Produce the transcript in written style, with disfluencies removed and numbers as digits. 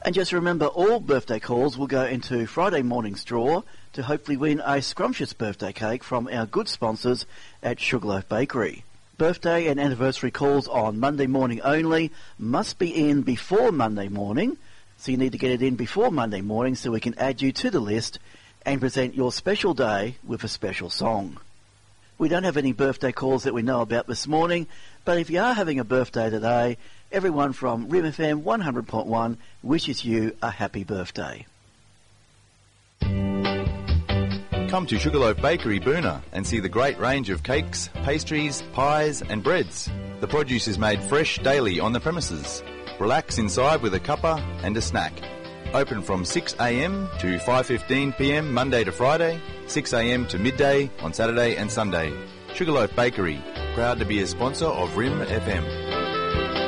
And just remember, all birthday calls will go into Friday morning's draw to hopefully win a scrumptious birthday cake from our good sponsors at Sugarloaf Bakery. Birthday and anniversary calls on Monday morning only must be in before Monday morning, so you need to get it in before Monday morning so we can add you to the list and present your special day with a special song. We don't have any birthday calls that we know about this morning, but if you are having a birthday today, everyone from Rim FM 100.1 wishes you a happy birthday. Come to Sugarloaf Bakery, Boonah, and see the great range of cakes, pastries, pies and breads. The produce is made fresh daily on the premises. Relax inside with a cuppa and a snack. Open from 6 a.m. to 5:15 p.m. Monday to Friday, 6 a.m. to midday on Saturday and Sunday. Sugarloaf Bakery, proud to be a sponsor of Rim FM.